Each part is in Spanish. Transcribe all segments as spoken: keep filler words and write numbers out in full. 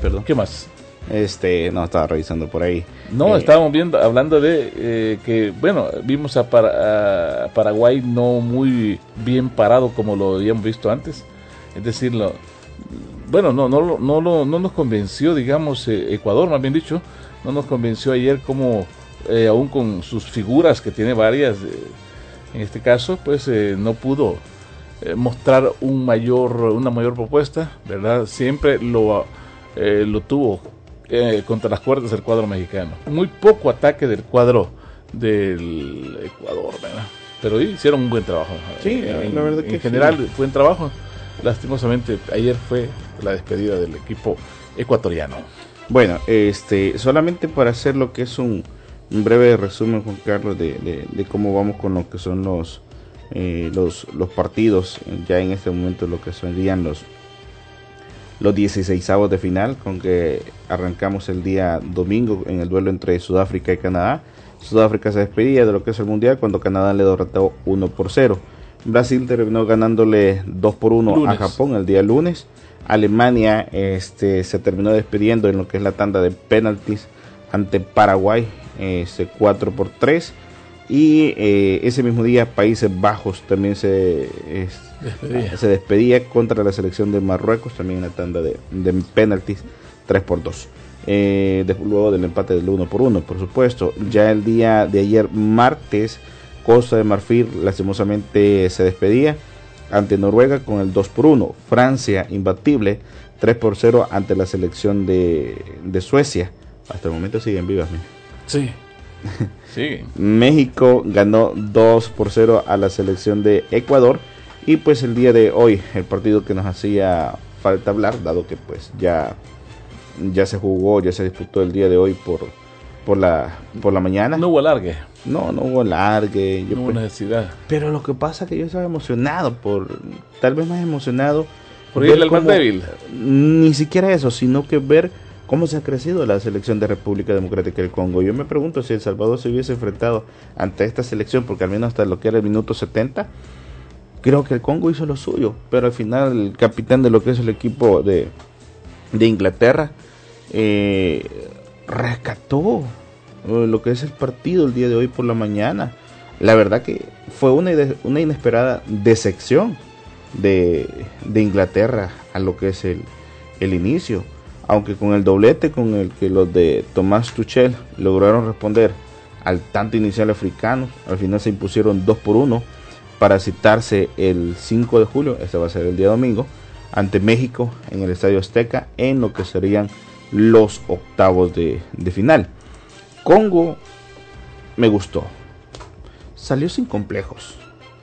perdón. ¿Qué más? Este, no, estaba revisando por ahí. No, Eh, estábamos viendo, hablando de eh, que, bueno, vimos a, Para- a Paraguay no muy bien parado como lo habíamos visto antes. Es decir, lo, bueno, no, no, lo- no, lo- no nos convenció, digamos, eh, Ecuador, más bien dicho, no nos convenció ayer como, eh, aún con sus figuras, que tiene varias, eh, en este caso, pues eh, no pudo eh, mostrar un mayor, una mayor propuesta, ¿verdad? Siempre lo, eh, lo tuvo eh, contra las cuerdas del cuadro mexicano. Muy poco ataque del cuadro del Ecuador, ¿verdad? Pero hicieron un buen trabajo. Sí, en, la verdad que en general, sí. buen trabajo. Lastimosamente, ayer fue la despedida del equipo ecuatoriano. Bueno, este, solamente para hacer lo que es un, un breve resumen, Juan Carlos, de, de, de cómo vamos con lo que son los eh, los, los partidos, ya en este momento lo que serían los los dieciseisavos de final, con que arrancamos el día domingo en el duelo entre Sudáfrica y Canadá. Sudáfrica se despedía de lo que es el mundial cuando Canadá le derrotó uno por cero. Brasil terminó ganándole dos por uno Lunes. a Japón el día lunes. Alemania este, se terminó despidiendo en lo que es la tanda de penaltis ante Paraguay, este, cuatro por tres. Y eh, ese mismo día Países Bajos también se, es, Despedía. se despedía contra la selección de Marruecos, también en la tanda de, de penaltis, tres por dos. Eh, después, luego del empate del uno por uno, por supuesto. Ya el día de ayer, martes, Costa de Marfil lastimosamente se despedía ante Noruega con el dos por uno. Francia, imbatible, tres por cero ante la selección de, de Suecia. Hasta el momento siguen vivas. ¿no? Sí. Sí. México ganó dos por cero a la selección de Ecuador. Y pues el día de hoy, el partido que nos hacía falta hablar, dado que pues ya, ya se jugó, ya se disputó el día de hoy por, por, la, por la mañana. No hubo alargue. No, no hubo largue. Yo No hubo pues, necesidad. pero lo que pasa es que yo estaba emocionado, por tal vez más emocionado. Por ver irle al más cómo- débil. Ni siquiera eso, sino que ver cómo se ha crecido la selección de República Democrática del Congo. Yo me pregunto si El Salvador se hubiese enfrentado ante esta selección, porque al menos hasta lo que era el minuto setenta, creo que el Congo hizo lo suyo, pero al final el capitán de lo que es el equipo de, de Inglaterra eh, rescató eh, lo que es el partido el día de hoy por la mañana. La verdad que fue una, una inesperada decepción de, de Inglaterra a lo que es el, el inicio, aunque con el doblete con el que los de Tomás Tuchel lograron responder al tanto inicial africano, al final se impusieron dos por uno para citarse el cinco de julio, este va a ser el día domingo, ante México en el Estadio Azteca en lo que serían los octavos de, de final. Congo me gustó, salió sin complejos,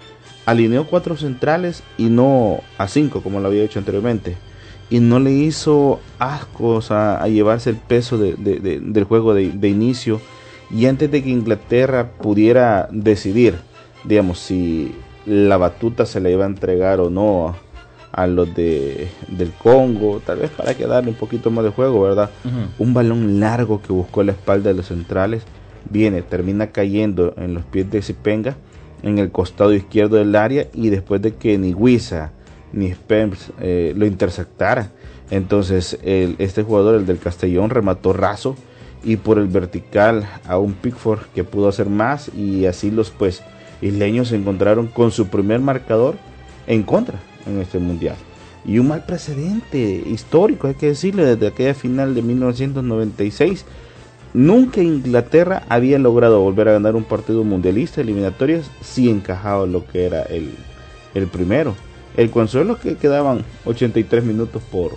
alineó cuatro centrales y no a cinco como lo había hecho anteriormente, y no le hizo ascos a, a llevarse el peso de, de, de, del juego de, de inicio, y antes de que Inglaterra pudiera decidir, digamos, si la batuta se le iba a entregar o no a, a los de del Congo, tal vez para que darle un poquito más de juego, ¿verdad? Uh-huh. Un balón largo que buscó la espalda de los centrales, viene, termina cayendo en los pies de Zipenga, en el costado izquierdo del área, y después de que ni Huiza ni Spence eh, lo interceptara, entonces el, este jugador, el del Castellón, remató raso y por el vertical a un Pickford que pudo hacer más, y así los pues isleños se encontraron con su primer marcador en contra en este mundial, y un mal precedente histórico, hay que decirle, desde aquella final de mil novecientos noventa y seis. Nunca Inglaterra había logrado volver a ganar un partido mundialista eliminatorias si encajaba lo que era el, el primero. El consuelo es que quedaban ochenta y tres minutos por,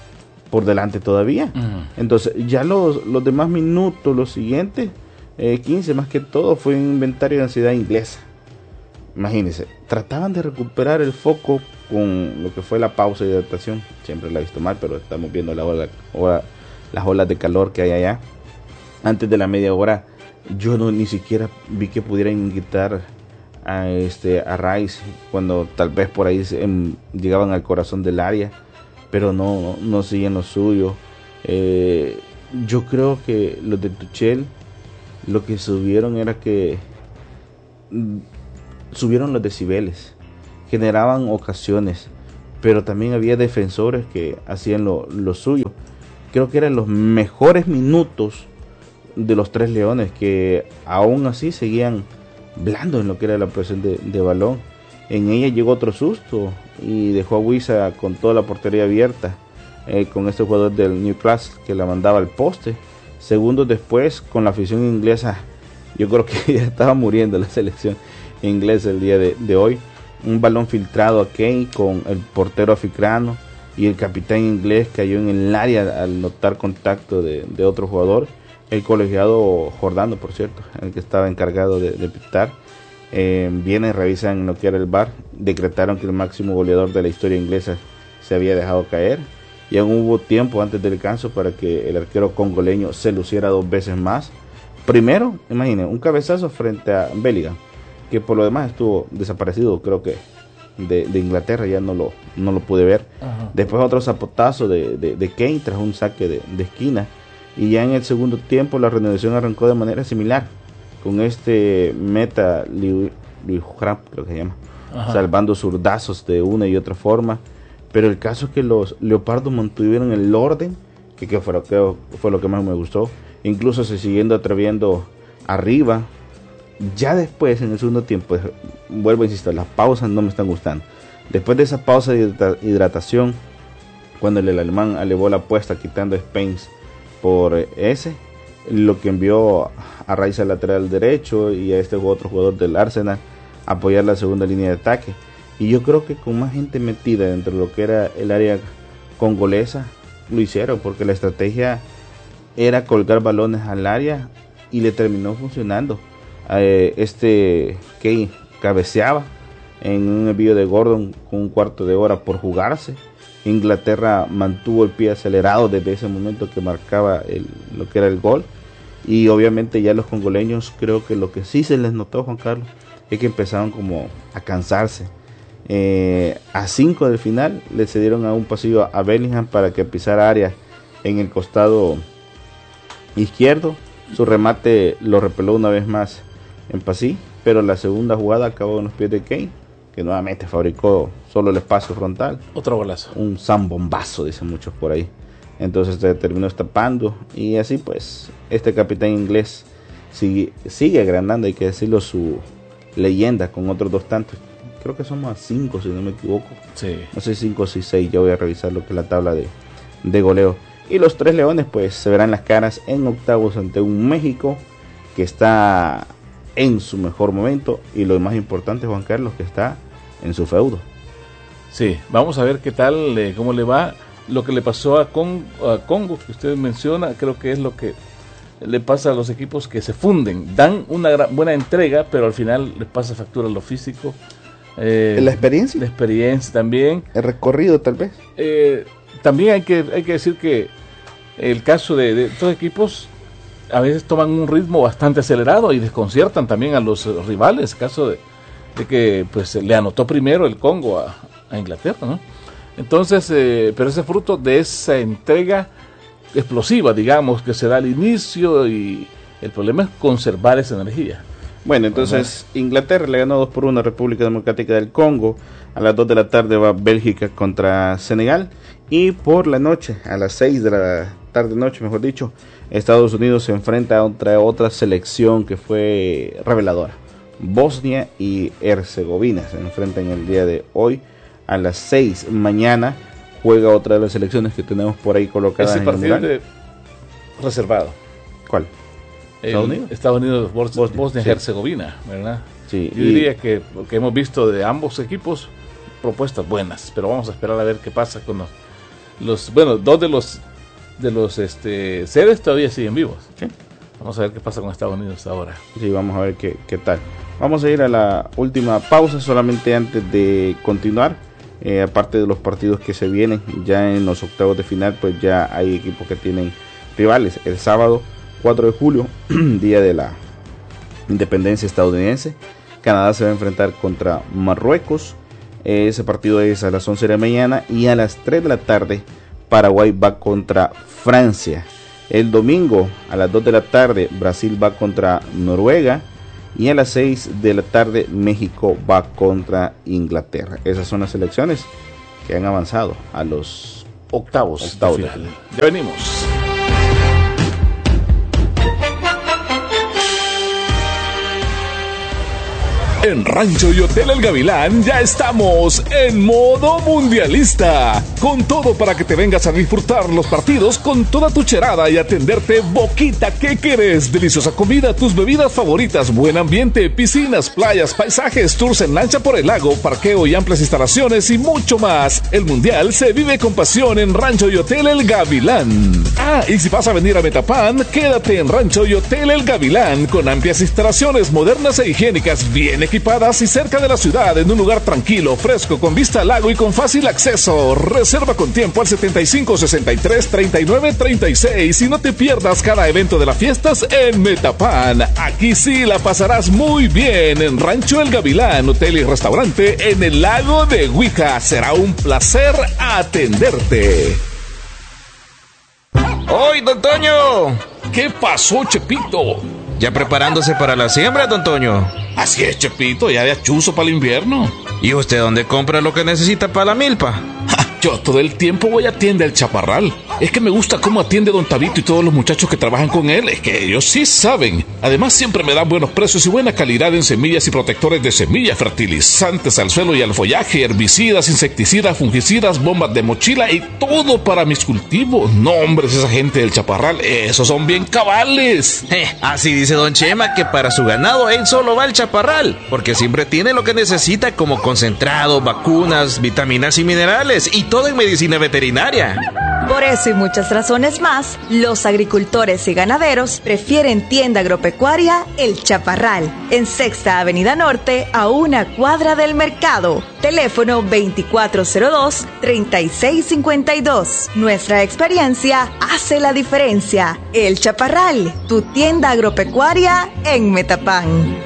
por delante todavía. Uh-huh. Entonces ya los, los demás minutos, los siguientes eh, quince más que todo, fue un inventario de ansiedad inglesa. Imagínense, trataban de recuperar el foco con lo que fue la pausa de hidratación. Siempre la he visto mal, pero estamos viendo la ola, ola, las olas de calor que hay allá. Antes de la media hora, yo no ni siquiera vi que pudieran quitar a este a Rice cuando tal vez por ahí se, em, llegaban al corazón del área, pero no, no, no siguen lo suyo. Eh, yo creo que los de Tuchel lo que subieron era que mm, subieron los decibeles, generaban ocasiones, pero también había defensores que hacían lo, lo suyo, creo que eran los mejores minutos de los Tres Leones, que aún así seguían blandos en lo que era la presión de, de balón. En ella llegó otro susto y dejó a Huiza con toda la portería abierta, eh, con este jugador del Newcastle que la mandaba al poste. Segundos después, con la afición inglesa, yo creo que ya estaba muriendo la selección inglesa el día de, de hoy. Un balón filtrado a Kane con el portero africano, y el capitán inglés cayó en el área al notar contacto de, de otro jugador. El colegiado Jordano, por cierto, el que estaba encargado de, de pitar, eh, viene, revisan lo que era el V A R, decretaron que el máximo goleador de la historia inglesa se había dejado caer, y aún hubo tiempo antes del descanso para que el arquero congoleño se luciera dos veces más. Primero, imaginen, un cabezazo frente a Bellingham, que por lo demás estuvo desaparecido, creo que de, de Inglaterra, ya no lo, no lo pude ver. Ajá. Después otro zapotazo de, de, de Kane tras un saque de, de esquina. Y ya en el segundo tiempo la renovación arrancó de manera similar, con este meta Liu Ram, creo que se llama, Ajá. salvando zurdazos de una y otra forma. Pero el caso es que los Leopardos mantuvieron el orden, que, que fue, lo que fue lo que más me gustó, incluso se siguiendo atreviendo arriba. Ya después, en el segundo tiempo, vuelvo a insistir, las pausas no me están gustando. Después de esa pausa de hidratación, cuando el alemán elevó la apuesta quitando a Spence por ese, lo que envió a Rice al lateral derecho y a este otro jugador del Arsenal a apoyar la segunda línea de ataque. Y yo creo que con más gente metida dentro de lo que era el área congolesa lo hicieron, porque la estrategia era colgar balones al área y le terminó funcionando. Eh, este que cabeceaba en un envío de Gordon con un cuarto de hora por jugarse. Inglaterra mantuvo el pie acelerado desde ese momento que marcaba el, lo que era el gol, y obviamente ya los congoleños, creo que lo que sí se les notó, Juan Carlos, es que empezaron como a cansarse. Eh, a cinco del final le cedieron a un pasillo a Bellingham para que pisara área en el costado izquierdo. Su remate lo repeló una vez más en Pasí, pero la segunda jugada acabó en los pies de Kane, que nuevamente fabricó solo el espacio frontal. Otro golazo. Un zambombazo, dicen muchos por ahí. Entonces se terminó estapando, y así pues este capitán inglés sigue, sigue agrandando, hay que decirlo, su leyenda con otros dos tantos. Creo que somos a cinco, si no me equivoco. Sí. No sé, cinco o seis, ya voy a revisar lo que es la tabla de, de goleo. Y los Tres Leones pues se verán las caras en octavos ante un México que está en su mejor momento, y lo más importante, Juan Carlos, que está en su feudo. Sí, vamos a ver qué tal, eh, cómo le va. Lo que le pasó a, Con, a Congo, que usted menciona, creo que es lo que le pasa a los equipos que se funden. Dan una gran, buena entrega, pero al final les pasa factura lo físico. Eh, la experiencia. La experiencia también. El recorrido, tal vez. Eh, también hay que, hay que decir que el caso de, de estos equipos a veces toman un ritmo bastante acelerado y desconciertan también a los rivales. El caso de, de que pues le anotó primero el Congo a, a Inglaterra, ¿no? Entonces, eh, pero ese fruto de esa entrega explosiva, digamos, que se da al inicio, y el problema es conservar esa energía. Bueno, entonces bueno, Inglaterra le ganó dos por uno a República Democrática del Congo. A las dos de la tarde va Bélgica contra Senegal, y por la noche, a las seis de la tarde noche, mejor dicho, Estados Unidos se enfrenta a otra, otra selección que fue reveladora. Bosnia y Herzegovina se enfrentan el día de hoy a las seis. Mañana juega otra de las selecciones que tenemos por ahí colocadas. Ese en partido el de reservado. ¿Cuál? ¿Estados Unidos? Estados Unidos, Bosnia, Bosnia y Herzegovina, ¿verdad? Sí. Yo y... diría que lo que hemos visto de ambos equipos, propuestas buenas, pero vamos a esperar a ver qué pasa con los, los bueno, dos de los de los este sedes todavía siguen vivos. Sí. Vamos a ver qué pasa con Estados Unidos ahora. Sí, vamos a ver qué, qué tal. Vamos a ir a la última pausa, solamente antes de continuar. Eh, aparte de los partidos que se vienen ya en los octavos de final, pues ya hay equipos que tienen rivales. El sábado cuatro de julio, día de la independencia estadounidense, Canadá se va a enfrentar contra Marruecos. Eh, ese partido es a las once de la mañana, y a las tres de la tarde Paraguay va contra Francia. El domingo a las dos de la tarde Brasil va contra Noruega, y a las seis de la tarde México va contra Inglaterra. Esas son las selecciones que han avanzado a los octavos, octavos de final. De final. Ya venimos. En Rancho y Hotel El Gavilán ya estamos en modo mundialista, con todo para que te vengas a disfrutar los partidos con toda tu cherada y atenderte boquita que querés, deliciosa comida, tus bebidas favoritas, buen ambiente, piscinas, playas, paisajes, tours en lancha por el lago, parqueo y amplias instalaciones y mucho más. El mundial se vive con pasión en Rancho y Hotel El Gavilán. Ah, y si vas a venir a Metapan, quédate en Rancho y Hotel El Gavilán, con amplias instalaciones modernas e higiénicas, bien equipadas y cerca de la ciudad, en un lugar tranquilo, fresco, con vista al lago y con fácil acceso. Reserva con tiempo al setenta y cinco, sesenta y tres, treinta y nueve, treinta y seis y no te pierdas cada evento de las fiestas en Metapan. Aquí sí la pasarás muy bien en Rancho El Gavilán, hotel y restaurante en el lago de Huija. Será un placer atenderte. ¡Hoy, don Toño! ¿Qué pasó, Chepito? ¿Ya preparándose para la siembra, don Toño? Así es, Chepito, ya de achuzo para el invierno. ¿Y usted dónde compra lo que necesita para la milpa? Ja, yo todo el tiempo voy a tienda El Chaparral. Es que me gusta cómo atiende don Tabito y todos los muchachos que trabajan con él. Es que ellos sí saben. Además, siempre me dan buenos precios y buena calidad en semillas y protectores de semillas, fertilizantes al suelo y al follaje, herbicidas, insecticidas, fungicidas, bombas de mochila y todo para mis cultivos. No, hombre, esa gente del Chaparral, esos son bien cabales. Eh, así dice don Chema que para su ganado él solo va al Chaparral, porque siempre tiene lo que necesita como concentrado, vacunas, vitaminas y minerales y todo en medicina veterinaria. Por eso y muchas razones más, los agricultores y ganaderos prefieren tienda agropecuaria El Chaparral, en Sexta Avenida Norte, a una cuadra del mercado. Teléfono veinticuatro cero dos, treinta y seis cincuenta y dos. Nuestra experiencia hace la diferencia. El Chaparral, tu tienda agropecuaria en Metapán.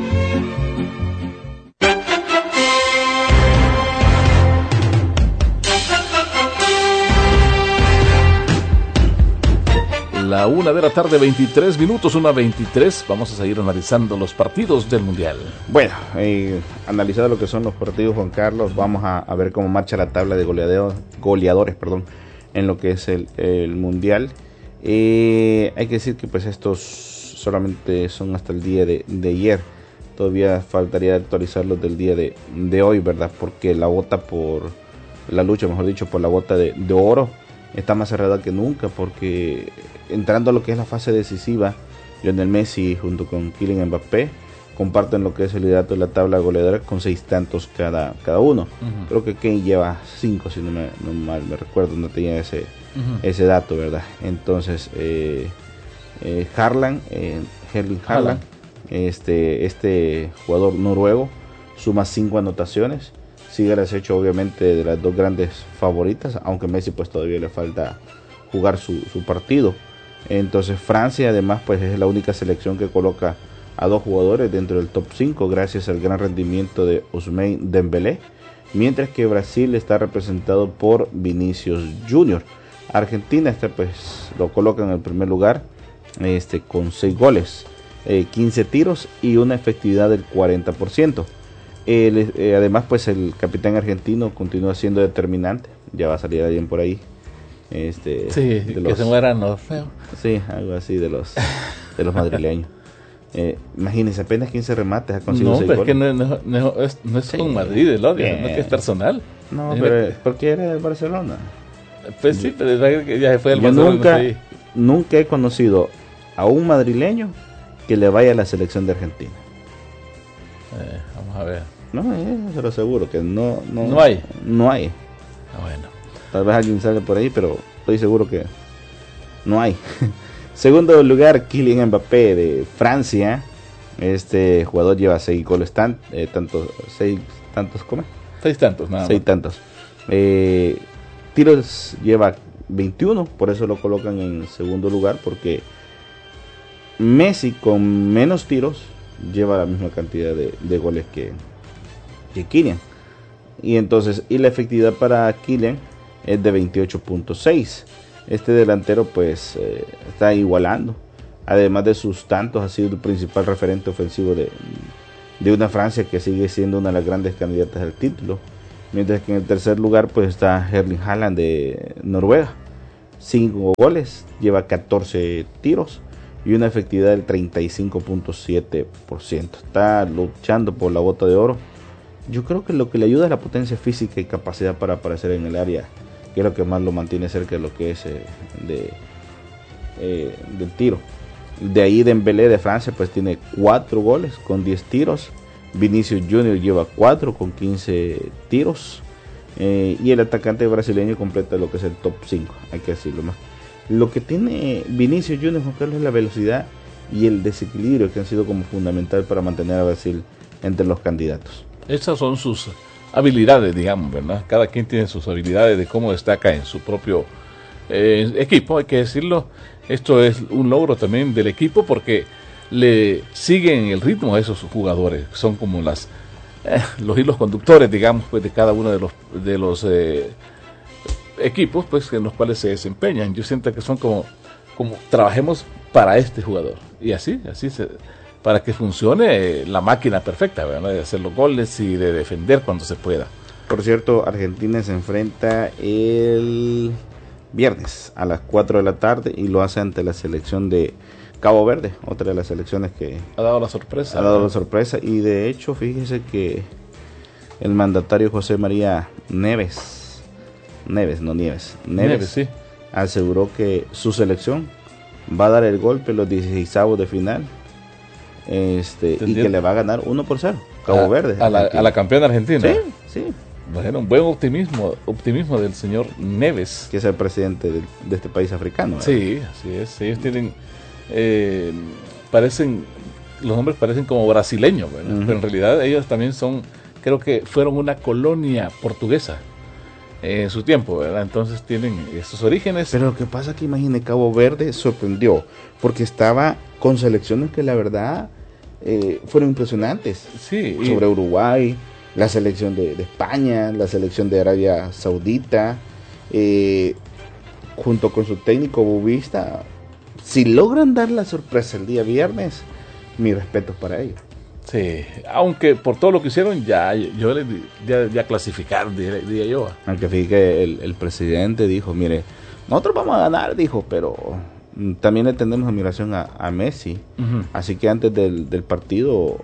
La una de la tarde, veintitrés minutos, una veintitrés. Vamos a seguir analizando los partidos del Mundial. Bueno, eh, analizado lo que son los partidos, Juan Carlos, vamos a, a ver cómo marcha la tabla de goleadores, goleadores perdón, en lo que es el, el Mundial. Eh, hay que decir que pues estos solamente son hasta el día de, de ayer. Todavía faltaría actualizarlos del día de, de hoy, ¿verdad? Porque la bota por la lucha, mejor dicho, por la bota de, de oro está más cerrada que nunca, porque entrando a lo que es la fase decisiva, Lionel Messi junto con Kylian Mbappé comparten lo que es el liderato de la tabla goleadora con seis tantos cada, cada uno. Uh-huh. Creo que Kane lleva cinco, si no me no mal me recuerdo, no tenía ese, uh-huh. ese dato, ¿verdad? Entonces, eh, eh, Haaland, eh, Erling Haaland, este, este jugador noruego, suma cinco anotaciones. Sigue el acecho obviamente de las dos grandes favoritas, aunque Messi pues todavía le falta jugar su, su partido. Entonces Francia además pues es la única selección que coloca a dos jugadores dentro del top cinco gracias al gran rendimiento de Ousmane Dembélé, mientras que Brasil está representado por Vinicius Junior Argentina está pues lo coloca en el primer lugar este con seis goles, eh, quince tiros y una efectividad del cuarenta por ciento. El, eh, además pues el capitán argentino continúa siendo determinante, ya va a salir alguien por ahí este sí, de que los, se mueran los feos, sí, algo así de los de los madrileños. Eh, imagínense, apenas quince remates ha conseguido no, seis pero goles. es que no, no, no es, no es sí, con Madrid el odio, no es que es personal. No, pero que... porque era de Barcelona. Pues sí, pero ya se fue del Yo Barcelona. Nunca, sí. nunca he conocido a un madrileño que le vaya a la selección de Argentina. Eh, vamos a ver. No, eh, se lo aseguro que no, no, no hay. No hay. Ah, bueno. Tal vez alguien sale por ahí, pero estoy seguro que no hay. Segundo lugar, Kylian Mbappé de Francia. Este jugador lleva seis goles, tan, eh, tantos, seis tantos, ¿cómo? Seis tantos, nada Seis más. tantos. Eh, tiros lleva veintiuno, por eso lo colocan en segundo lugar, porque Messi con menos tiros lleva la misma cantidad de, de goles que, que Kylian. Y entonces, y la efectividad para Kylian es de veintiocho punto seis. Este delantero pues eh, está igualando. Además de sus tantos, ha sido el principal referente ofensivo de, de una Francia que sigue siendo una de las grandes candidatas al título. mientras que en el tercer lugar pues está Erling Haaland de Noruega, cinco goles, lleva catorce tiros y una efectividad del treinta y cinco punto siete por ciento. Está luchando por la bota de oro. Yo creo que lo que le ayuda es la potencia física y capacidad para aparecer en el área, que es lo que más lo mantiene cerca de lo que es eh, de, eh, del tiro. De ahí Dembélé de Francia pues tiene cuatro goles con diez tiros. Vinicius Junior lleva cuatro con quince tiros. Eh, y el atacante brasileño completa lo que es el top cinco, hay que decirlo más. Lo que tiene Vinicius Junior, Juan Carlos, es la velocidad y el desequilibrio que han sido como fundamental para mantener a Brasil entre los candidatos. Esas son sus habilidades, digamos, ¿verdad? Cada quien tiene sus habilidades de cómo destaca en su propio eh, equipo, hay que decirlo. Esto es un logro también del equipo porque le siguen el ritmo a esos jugadores. Son como las eh, los hilos conductores, digamos, pues de cada uno de los de los eh, equipos, pues en los cuales se desempeñan. Yo siento que son como como trabajemos para este jugador y así, así se, para que funcione la máquina perfecta, ¿verdad? De hacer los goles y de defender cuando se pueda. Por cierto, Argentina se enfrenta el viernes a las cuatro de la tarde y lo hace ante la selección de Cabo Verde, otra de las selecciones que ha dado la sorpresa. Ha dado la sorpresa y de hecho, fíjese que el mandatario José María Neves, Neves, no Nieves, Neves, Neves sí. aseguró que su selección va a dar el golpe en los dieciseisavos de final. Este, y que le va a ganar uno por cero Cabo a, Verde a la, a la campeona argentina. Sí, sí. Bueno, un buen optimismo, optimismo del señor Neves, que es el presidente de, de este país africano, ¿verdad? Sí, así es. Ellos tienen, eh, parecen, los hombres parecen como brasileños, ¿verdad? Uh-huh. Pero en realidad ellos también son, creo que fueron una colonia portuguesa en su tiempo, ¿verdad? Entonces tienen estos orígenes. Pero lo que pasa es que imagine, Cabo Verde sorprendió porque estaba con selecciones que la verdad eh, fueron impresionantes. Sí. Sobre Uruguay, la selección de, de España, la selección de Arabia Saudita, eh, junto con su técnico Bubista. Si logran dar la sorpresa el día viernes, mi respeto para ellos. Sí, aunque por todo lo que hicieron ya yo les ya, ya clasificar diría yo. Aunque fíjate, el, el presidente dijo, mire, nosotros vamos a ganar, dijo, pero también le tenemos admiración a, a Messi. Uh-huh. Así que antes del, del partido,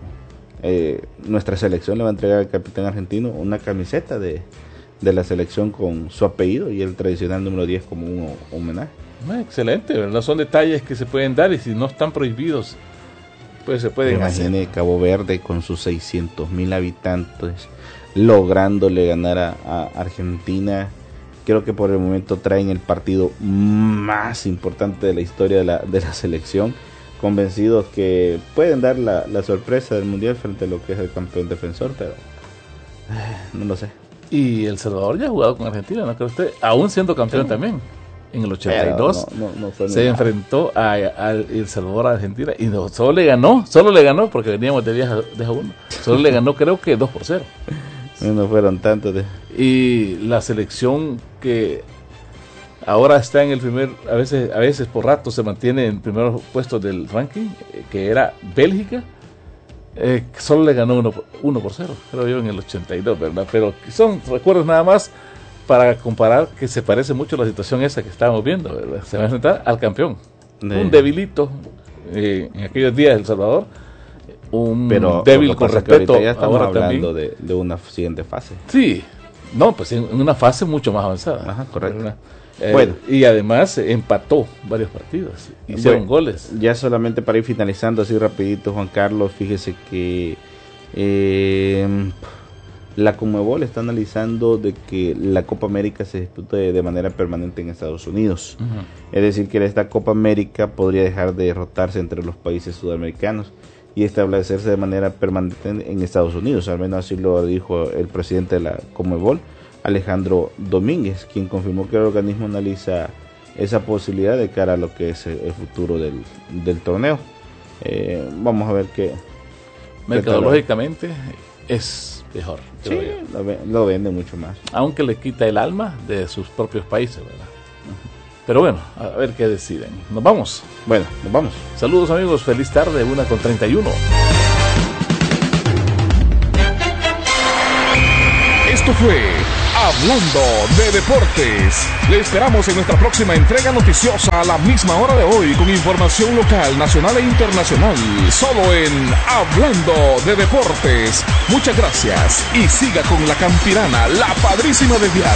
eh, nuestra selección le va a entregar al capitán argentino una camiseta de, de la selección con su apellido y el tradicional número diez como un, un homenaje. Excelente, ¿verdad? Son detalles que se pueden dar y si no están prohibidos, pues se pueden hacer. Imagine Cabo Verde con sus seiscientos mil habitantes lográndole ganar a, a Argentina. Creo que por el momento traen el partido más importante de la historia de la, de la selección, convencidos que pueden dar la, la sorpresa del mundial frente a lo que es el campeón defensor, pero eh, no lo sé. Y El Salvador ya ha jugado con Argentina, ¿no cree usted? Aún siendo campeón sí. también. En el ochenta y dos no, no, no fue se enfrentó a, a El Salvador a Argentina y no, solo le ganó, solo le ganó porque veníamos de diez a uno, solo le ganó creo que dos por cero. No fueron tantos. De... Y la selección que ahora está en el primer, a veces, a veces por rato se mantiene en primeros puestos del ranking, que era Bélgica, eh, solo le ganó uno, uno por cero, creo yo en el ochenta y dos, ¿verdad? Pero son recuerdos nada más para comparar que se parece mucho a la situación esa que estábamos viendo, ¿verdad? Se va a enfrentar al campeón, de... un debilito eh, en aquellos días de El Salvador, un Pero débil con respeto. Ya estamos ahora hablando de, de una siguiente fase. Sí, no, pues en una fase mucho más avanzada. Ajá, correcto. Eh, bueno, y además empató varios partidos, hicieron bueno, goles. Ya solamente para ir finalizando así rapidito, Juan Carlos, fíjese que eh, la Conmebol está analizando de que la Copa América se dispute de, de manera permanente en Estados Unidos. Uh-huh. Es decir, que esta Copa América podría dejar de rotarse entre los países sudamericanos y establecerse de manera permanente en, en Estados Unidos. Al menos así lo dijo el presidente de la Conmebol, Alejandro Domínguez, quien confirmó que el organismo analiza esa posibilidad de cara a lo que es el, el futuro del, del torneo. Eh, vamos a ver qué... Mercadológicamente qué es mejor. Sí, lo, lo vende mucho más. Aunque le quita el alma de sus propios países, ¿verdad? Uh-huh. Pero bueno, a ver qué deciden. ¿Nos vamos? Bueno, nos vamos. Saludos amigos, feliz tarde, una con treinta y uno. Esto fue Hablando de Deportes. Le esperamos en nuestra próxima entrega noticiosa a la misma hora de hoy con información local, nacional e internacional. Solo en Hablando de Deportes. Muchas gracias y siga con la Campirana, la padrísima de Vial.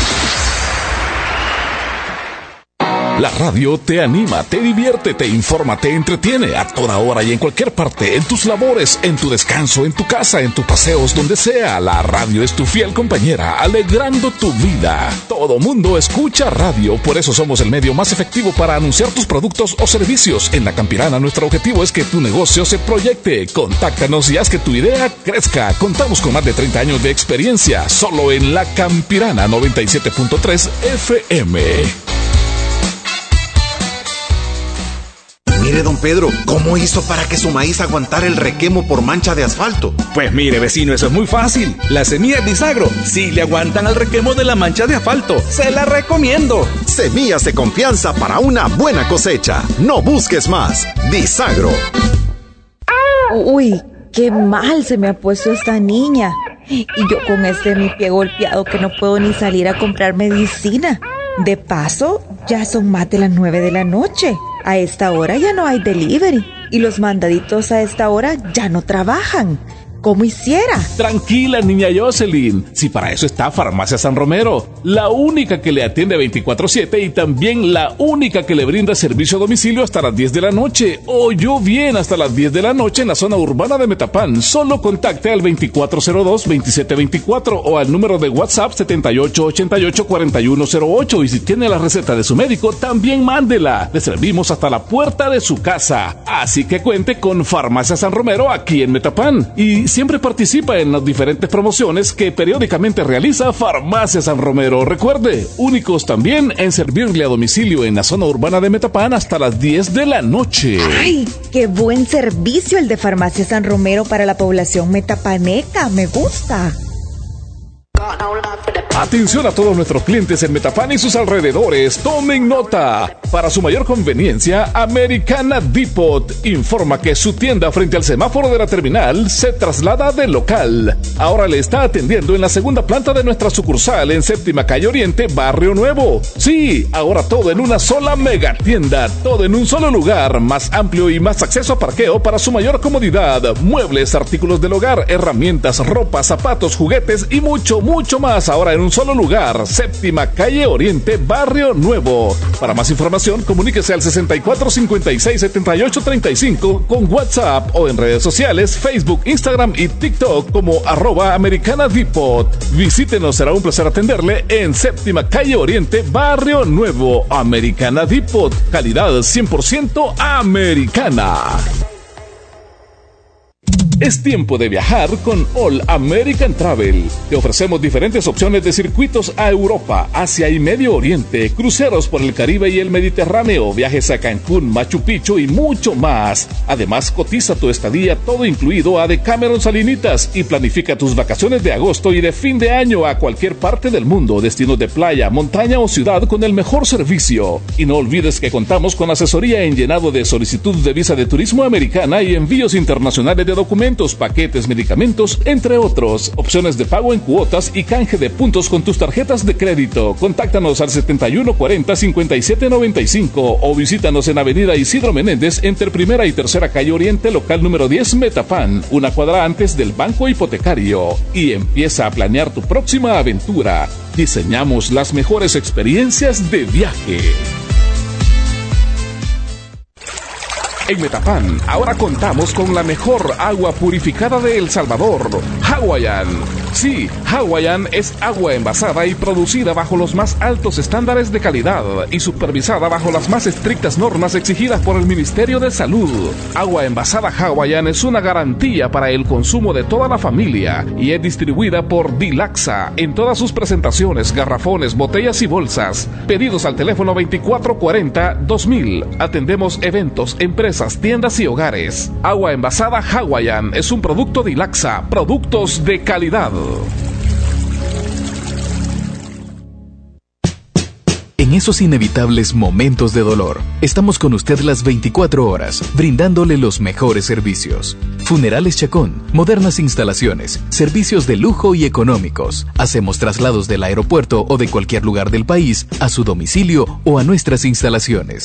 La radio te anima, te divierte, te informa, te entretiene a toda hora y en cualquier parte, en tus labores, en tu descanso, en tu casa, en tus paseos, donde sea. La radio es tu fiel compañera, alegrando tu vida. Todo mundo escucha radio, por eso somos el medio más efectivo para anunciar tus productos o servicios. En La Campirana, nuestro objetivo es que tu negocio se proyecte. Contáctanos y haz que tu idea crezca. Contamos con más de treinta años de experiencia, solo en La Campirana noventa y siete punto tres F M. Mire, don Pedro, ¿cómo hizo para que su maíz aguantara el requemo por mancha de asfalto? Pues mire, vecino, eso es muy fácil. Las semillas Disagro sí le aguantan al requemo de la mancha de asfalto. ¡Se la recomiendo! Semillas de confianza para una buena cosecha. No busques más. Disagro. Uy, qué mal se me ha puesto esta niña. Y yo con este mi pie golpeado que no puedo ni salir a comprar medicina. De paso, ya son más de las nueve de la noche. A esta hora ya no hay delivery y los mandaditos a esta hora ya no trabajan. ¿Cómo hiciera? Tranquila, niña Jocelyn. Si para eso está Farmacia San Romero, la única que le atiende veinticuatro siete y también la única que le brinda servicio a domicilio hasta las diez de la noche. Oyó bien, hasta las diez de la noche en la zona urbana de Metapán. Solo contacte al veinticuatro cero dos, veintisiete veinticuatro o al número de WhatsApp setenta y ocho ochenta y ocho, cuarenta y uno cero ocho. Y si tiene la receta de su médico, también mándela. Le servimos hasta la puerta de su casa. Así que cuente con Farmacia San Romero aquí en Metapán. Y siempre participa en las diferentes promociones que periódicamente realiza Farmacia San Romero. Recuerde, únicos también en servirle a domicilio en la zona urbana de Metapán hasta las diez de la noche. ¡Ay, qué buen servicio el de Farmacia San Romero para la población metapaneca! ¡Me gusta! Atención a todos nuestros clientes en Metapán y sus alrededores. Tomen nota. Para su mayor conveniencia, Americana Depot informa que su tienda frente al semáforo de la terminal se traslada de local. Ahora le está atendiendo en la segunda planta de nuestra sucursal en Séptima Calle Oriente, Barrio Nuevo. Sí, ahora todo en una sola mega tienda. Todo en un solo lugar. Más amplio y más acceso a parqueo para su mayor comodidad. Muebles, artículos del hogar, herramientas, ropa, zapatos, juguetes y mucho, mucho más. Ahora en un solo lugar. Séptima Calle Oriente, Barrio Nuevo. Para más información, comuníquese al sesenta y cuatro cincuenta y seis setenta y ocho treinta y cinco con WhatsApp o en redes sociales, Facebook, Instagram y TikTok como arroba Americana Depot. Visítenos, será un placer atenderle en Séptima Calle Oriente, Barrio Nuevo. Americana Depot, calidad cien por ciento americana. Es tiempo de viajar con All American Travel. Te ofrecemos diferentes opciones de circuitos a Europa, Asia y Medio Oriente, cruceros por el Caribe y el Mediterráneo, viajes a Cancún, Machu Picchu y mucho más. Además, cotiza tu estadía todo incluido a Decameron Salinitas y planifica tus vacaciones de agosto y de fin de año a cualquier parte del mundo, destinos de playa, montaña o ciudad con el mejor servicio. Y no olvides que contamos con asesoría en llenado de solicitud de visa de turismo americana y envíos internacionales de documentos, paquetes, medicamentos, entre otros. Opciones de pago en cuotas y canje de puntos con tus tarjetas de crédito. Contáctanos al setenta y uno cuarenta, cincuenta y siete noventa y cinco o visítanos en Avenida Isidro Menéndez entre Primera y Tercera Calle Oriente, local número diez, Metapán, una cuadra antes del Banco Hipotecario. Y empieza a planear tu próxima aventura. Diseñamos las mejores experiencias de viaje. En Metapán, ahora contamos con la mejor agua purificada de El Salvador, Hawaiian. Sí, Hawaiian es agua envasada y producida bajo los más altos estándares de calidad y supervisada bajo las más estrictas normas exigidas por el Ministerio de Salud. Agua envasada Hawaiian es una garantía para el consumo de toda la familia y es distribuida por Dilaxa en todas sus presentaciones, garrafones, botellas y bolsas. Pedidos al teléfono veinticuatro cuarenta, dos mil. Atendemos eventos, empresas, tiendas y hogares. Agua envasada Hawaiian es un producto Dilaxa, productos de calidad. En esos inevitables momentos de dolor, estamos con usted las veinticuatro horas, brindándole los mejores servicios. Funerales Chacón, modernas instalaciones, servicios de lujo y económicos. Hacemos traslados del aeropuerto o de cualquier lugar del país a su domicilio o a nuestras instalaciones.